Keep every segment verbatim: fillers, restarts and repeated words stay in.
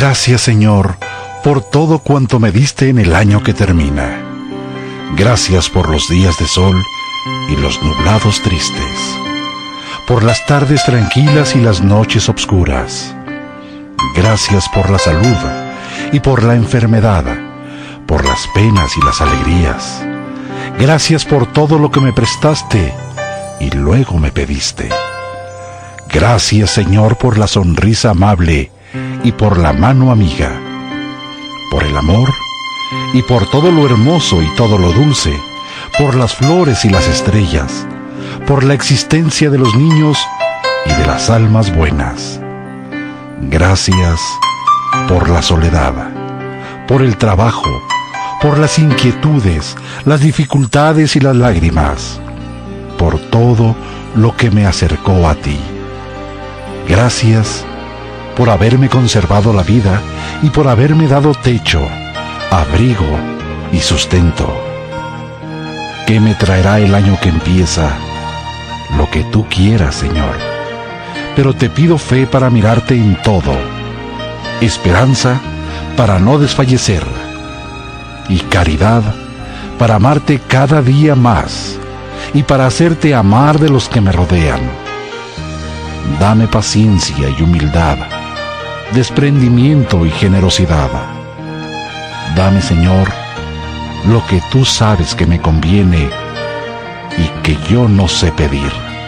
Gracias, Señor, por todo cuanto me diste en el año que termina. Gracias por los días de sol y los nublados tristes, por las tardes tranquilas y las noches obscuras. Gracias por la salud y por la enfermedad, por las penas y las alegrías. Gracias por todo lo que me prestaste y luego me pediste. Gracias, Señor, por la sonrisa amable y por la mano amiga, por el amor y por todo lo hermoso y todo lo dulce, por las flores y las estrellas, por la existencia de los niños y de las almas buenas. Gracias por la soledad, por el trabajo, por las inquietudes, las dificultades y las lágrimas, por todo lo que me acercó a ti. Gracias por haberme conservado la vida y por haberme dado techo, abrigo y sustento. ¿Qué me traerá el año que empieza? Lo que tú quieras, Señor. Pero te pido fe para mirarte en todo, esperanza para no desfallecer y caridad para amarte cada día más y para hacerte amar de los que me rodean. Dame paciencia y humildad, desprendimiento y generosidad. Dame, Señor, lo que tú sabes que me conviene y que yo no sé pedir.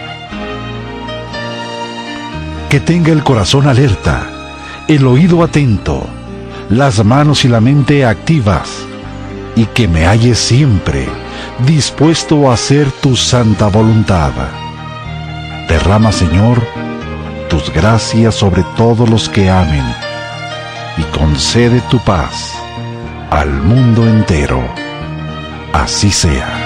Que tenga el corazón alerta, el oído atento, las manos y la mente activas, y que me halle siempre dispuesto a hacer tu santa voluntad. Derrama, Señor, tus gracias sobre todos los que amen, y concede tu paz al mundo entero. Así sea.